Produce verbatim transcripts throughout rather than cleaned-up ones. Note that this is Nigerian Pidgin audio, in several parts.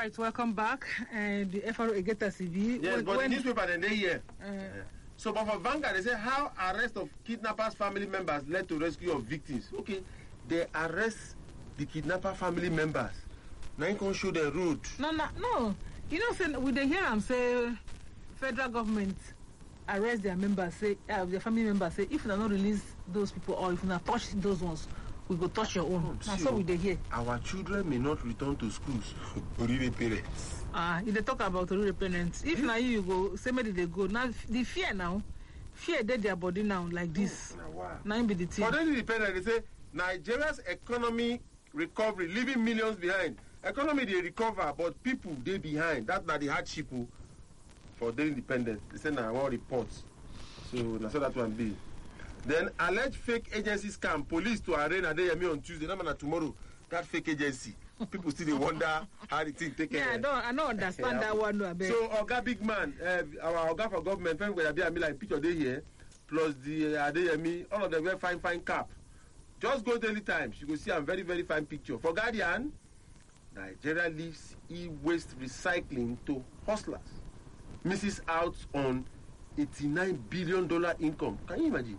right, welcome back. And the F R O Egeta C V. Yes, when, but when, the newspaper and they here. uh, Uh, so, but for Vanguard, they say how arrest of kidnappers' family members led to rescue of victims. Okay, they arrest the kidnapper family members. Now you can show the road. No, no, no. You know, say, we dey hear am say federal government arrest their members, say uh, their family members, say if they not release those people or if they not touch those ones, we go touch your own. Now so we dey hear. Our children may not return to schools. Really, parents. Ah, uh, if they talk about real parents, if now you, you go, say maybe they go. Now the fear now, fear dead their body now like this. Oh, wow. Now be the thing. For them independent, they say Nigeria's economy recovery, leaving millions behind. Economy they recover, but people they behind. That's not the hardship for the independent. They say now one reports. So that's so that one be. Then alleged fake agency scam, police to arraign Adeyemi on Tuesday. Now man tomorrow, that fake agency. People still they wonder how the thing take. Yeah, I don't, I don't understand that one. No, so Oga Big Man, uh, our Oga for government, friend with Abi like picture day here, plus the uh, Adeyemi, all of them wear fine fine cap. Just go daily times, you go see a very very fine picture. For Guardian, Nigeria leaves e-waste recycling to hustlers. Misses out on eighty-nine billion dollars income. Can you imagine?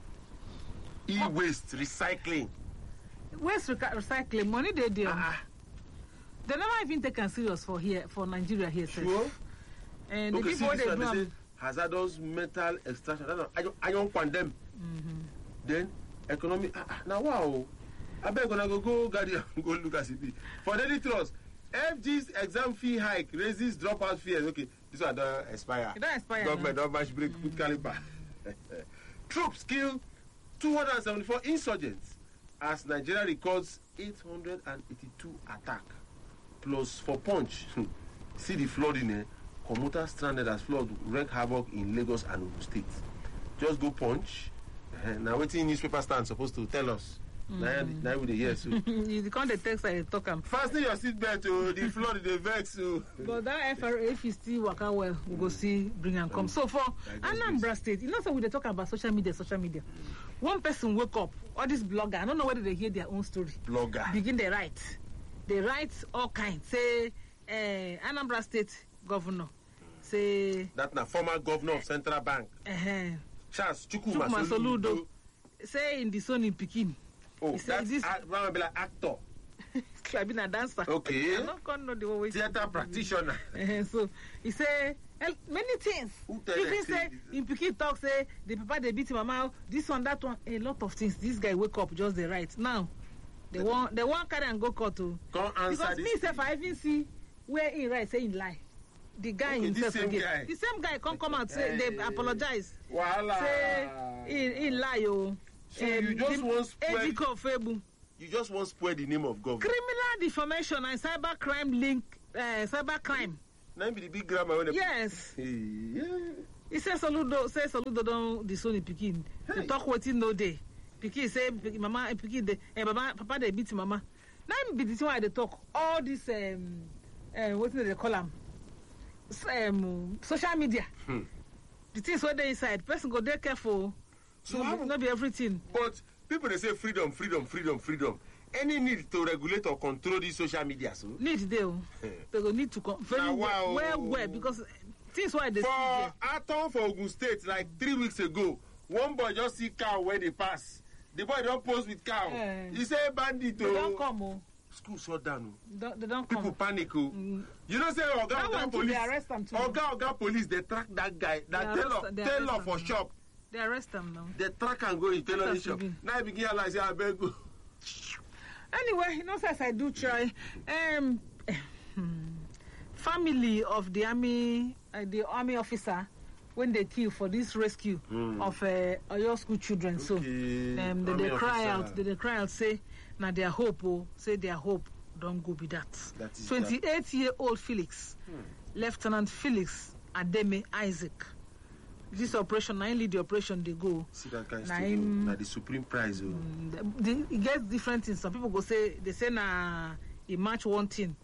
E-waste recycling. Waste rec- recycling money they do. Ah. They never even take it serious for here for Nigeria here. Sure. And okay, the people they do they say hazardous metal extraction. I don't, I don't, I don't condemn. Mm-hmm. Then economic. Ah, ah, now wow. I bet gonna go go Guardian go look at C P. For Daily Trust, F G's exam fee hike raises dropout fears. Okay, this one don't expire. It don't expire. Government no? don't match break put caliber. Troops kill two hundred seventy-four insurgents as Nigeria records eight hundred eighty-two attack. Plus for Punch, see the flooding there. Commuter stranded as flood wreak havoc in Lagos and Ogun State. Just go Punch. Uh, now waiting newspaper stand supposed to tell us. Mm. Now, now with the years. So. You can't the text I talk am. Fasten your seatbelt to the flood the vex. So. But that F R A, if you still work out well, we go see bring and come. So for Anambra State, you know, so we they talk about social media, social media. One person wake up, all this blogger, I don't know whether they hear their own story. Blogger. Begin they write. They write all kinds. Say uh, Anambra State governor. Say that na former governor of Central Bank. Uh-huh. Charles Chukwu Masoludo. Say in the son in Pekin. Oh, that's this a, be like actor. I've been a dancer. Okay. I'm not gonna know the way. Theater practitioner. Uh, so he say many things. Even say in Pekin talk say the papa they beat him mama. This one, that one, a lot of things. This guy wake up just the right now. They want they want carry and go court to. Come answer because this. Me self I even see where he right say he lie. The guy okay, himself same again. Guy. The same guy come come out say hey. they apologize. Voila. Say he, he lie oh. So um, you just want spoil. You just want spoil the name of government. Criminal defamation and cyber crime link. Uh, cyber crime. Now be the big grammar when yes. Hey, yeah. He says Saludo. Say Saludo don't disown Pikin. Hey. They talk waiting no day. Pikin say mama Pikin de eh mama papa they beat mama. Now be the thing why they talk all this um uh, what do they call them um social media. Hmm. The things where they inside person go there careful. So no, not be everything. But people they say freedom, freedom, freedom, freedom. Any need to regulate or control these social media, so need they they go need to con- very nah, wow. well, well, well because things why they for Aton for Ogun State like three weeks ago, one boy just see cow when they pass. The boy don't pose with cow. Uh, he say bandit. They don't come. Oh. School shut down. Don't, they don't People come. panic. Oh. Mm. You know say Oga Oga police. Oga Oga police they track that guy. That tailor tailor for shop. They arrest them now. They track and go in tailor shop. Now I begin to like say I beg go. Anyway, you know, as I do try, um, family of the army, uh, the army officer, when they kill for this rescue mm. of uh, your school children, okay. So um, they, they cry officer. out, they, they cry out, say, now their hope, oh, say their hope, don't go be that. that twenty-eight-year-old Felix, hmm. Lieutenant Felix Ademe Isaac. This operation, not only the operation they go. See that guy still na the supreme prize. Oh. Mm, the, the, it gets different things. Some people go say they say na a match one thing.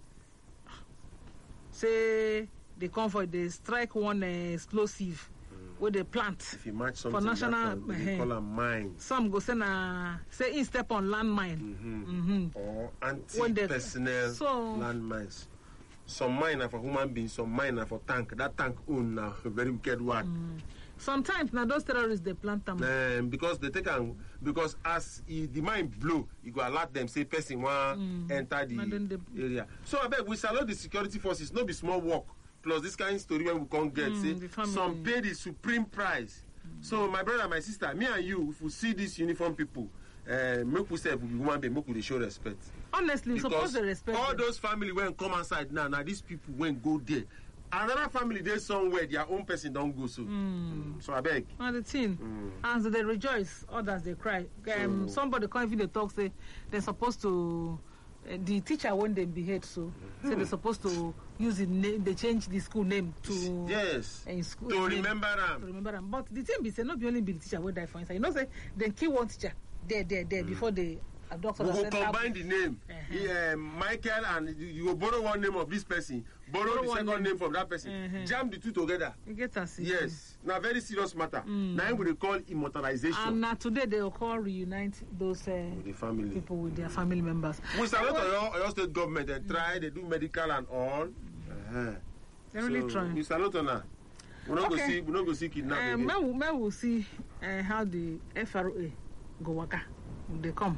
Say they come for they strike one uh, explosive mm. where they plant. If you match something for national, that, uh, they call a mine. Some go say na say in step on landmine. Mm-hmm. Mm-hmm. Or anti-personnel so, landmines. some mine are for human beings, some mine are for tank. That tank own now a very wicked one. Mm. Sometimes now those terrorists they plant them. Um, because they take and because as he, the mine blow, you go alert them say person one mm. enter the they... area. So I beg we salute the security forces, no be small work. Plus this kind of story when we can't get mm, say some pay the supreme price. Mm. So my brother, my sister, me and you, if we see these uniform people, uh, make we say we human being, make we show respect. Honestly, because suppose they respect all them. Those family when come outside now, now these people when go there. Another family there somewhere, their own person don't go so. Mm. Mm. So I beg. And the thing, mm. and so they rejoice, others they cry. Um, so, somebody come even they talk say they're supposed to. Uh, the teacher when they behave so, mm. so they're supposed to use the name. They change the school name to yes in school to name, remember them. To remember them. But the thing be say not be only be the teacher when die for inside. You know say they kill one teacher there there there mm. before they. We will combine the name. Uh-huh. He, um, Michael and you, you will borrow one name of this person, borrow, borrow the second name. name from that person, uh-huh. jam the two together. You get us. Yes. Now very serious matter. Mm. Now we call immortalization. And now today they will call reunite those uh, with the family. people with their family members. We salute your, your state government. They try, they do medical and all. Uh-huh. They're so really trying. We salute on that. We don't okay. go see. We don't go see kidnapping. Uh, May will see uh, how the F R O A go waka. They come.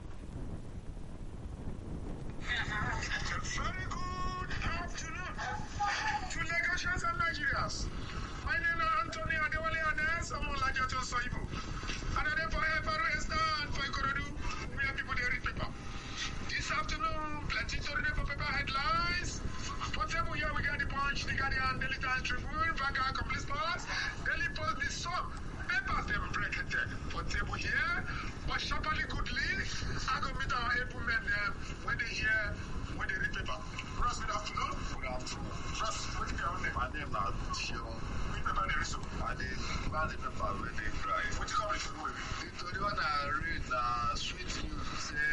Very good afternoon to Lagosians and Nigerians. My name is Anthony Adewale Anes. I'm on Lajato Saibu. And I therefore F R O A stand for Ikorodu, where people they read paper. This afternoon, plenty to read for paper headlines. For example, here we got the Punch, the Guardian, Daily Times Tribune, Vanguard, Complete Stars, Daily Post, the Sun. Papers them break it for table here, but sharply goodly, I go meet our April men there when they hear, when they read paper. Ross, good afternoon. Good afternoon. Ross, what's your name? My name is Shion. Read paper there is so. I did buy the paper when they cry. What you call it for movie? The one I read, uh, sweet news, say,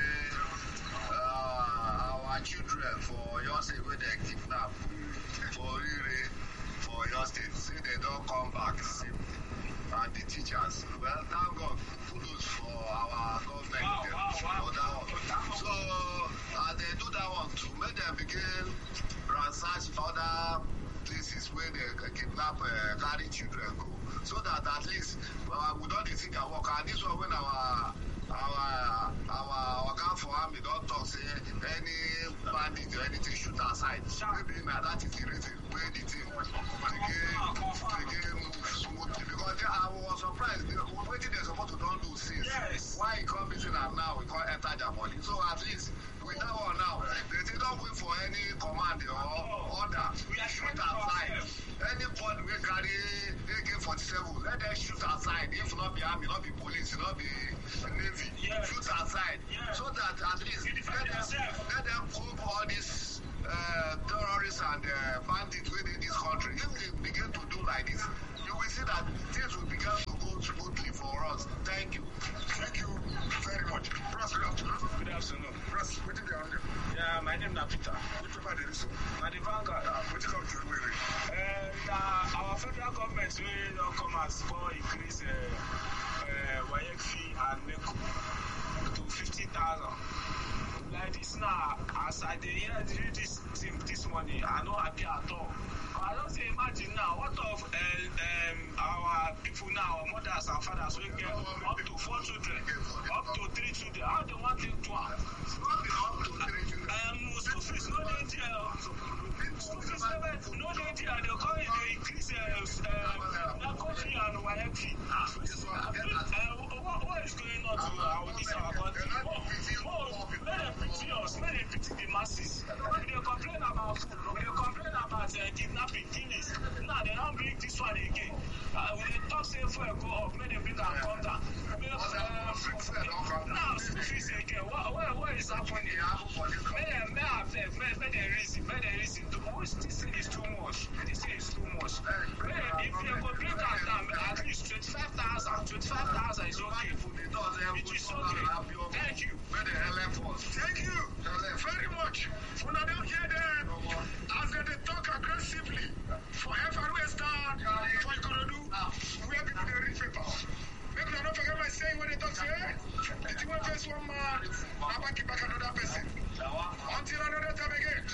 uh, our children for your state where they kidnap for Riri, for your state, say they don't come back. And the teachers, well, thank God, kudos for our government. Wow, wow, wow. That one. So, uh, they do that one to make them begin ransack other places where they kidnap, uh, carry children go. So that at least uh, we don't think I work. And this one when our our our account for army don't talk say any bandit or anything shoot aside. Maybe now that is the reason where the thing again smoothly because I was surprised. Waiting they're supposed to don't do since. Yes. Why you come visit them now? We can't enter their body. So at least with that one now, they don't wait for any command or order. We are shoot aside. Anybody will carry A K forty-seven. Let them shoot aside. If not be army, not be police, not be navy. Yes. Shoot aside. Yes. So that at least let them, let them cope all these uh, terrorists and uh, bandits within this country. If they begin to do like this, you will see that things will begin to go smoothly for us. Thank you. Thank you very much. Press, good afternoon. Good afternoon. Press, what did you have? Yeah, my name is Peter. Which paper there is? My the Vanguard. What you come to do with it? And uh, our federal government will not come as for increase uh, uh, W A E C fee and N E C O to fifty thousand. Like this now, as I dey hear this thing this morning, I no happy at all. I don't say imagine now, what of uh, um, our people now, our mothers and fathers, we get up to four children, up to three children. How do you want to do it? Up to three children. Um, school fees, no danger. School fees, no danger. They call it, they increase uh, narcotic and W A E C. What is going on to our, this our country? Oh, let them pity us, let them pity the masses. They complain about food, they complain about uh, kidnapping, killings. Now they don't bring this one again. Uh, when they talk say fuel go up, let them bring and come down. Uh, now school fees again. What, what, what is happening? May them, may have them, may, may they reason, may they reason. This thing is too much. This thing is too much. May, if they go bring that down, at least twenty-five thousand, twenty-five thousand is okay. It is okay. Thank you. Thank you very much. When I don't hear them, as they talk aggressively for F R O A stand, for Ikorodu, where people they read paper. Maybe I don't forget my saying when they talk say, did you want face one man, now back it back another person. Until another time again.